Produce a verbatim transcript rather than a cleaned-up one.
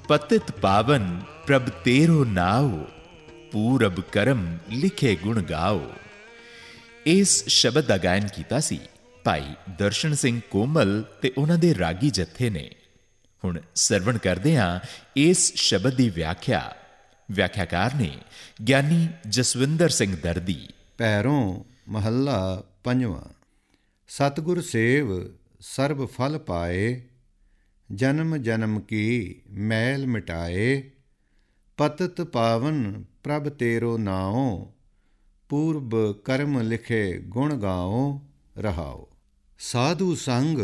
ਪਤਿਤ ਪਾਵਨ ਪ੍ਰਭ ਤੇਰੋ ਨਾਉ, ਪੂਰਬ ਕਰਮ ਲਿਖੇ ਗੁਣ ਗਾਓ। ਇਸ ਸ਼ਬਦ ਦਾ ਗਾਇਨ ਕੀਤਾ ਸੀ ਭਾਈ ਦਰਸ਼ਨ ਸਿੰਘ ਕੋਮਲ ਤੇ ਉਹਨਾਂ ਦੇ ਰਾਗੀ ਜੱਥੇ ਨੇ। ਹੁਣ ਸਰਵਣ ਕਰਦੇ ਹਾਂ ਇਸ ਸ਼ਬਦ ਦੀ ਵਿਆਖਿਆ। ਵਿਆਖਿਆਕਾਰ ਨੇ ਗਿਆਨੀ ਜਸਵਿੰਦਰ ਸਿੰਘ ਦਰਦੀ। ਪੈਰੋਂ ਮਹੱਲਾ ਪੰਜਵਾਂ। ਸਤਿਗੁਰ ਸੇਵ ਸਰਬ ਫਲ ਪਾਏ, ਜਨਮ ਜਨਮ ਕੀ ਮੈਲ ਮਿਟਾਏ। ਪਤਿਤ ਪਾਵਨ ਪ੍ਰਭ ਤੇਰੋ ਨਾਉ, ਪੂਰਬ ਕਰਮ ਲਿਖੇ ਗੁਣ ਗਾਓ। ਰਹਾਓ। ਸਾਧੂ ਸੰਗ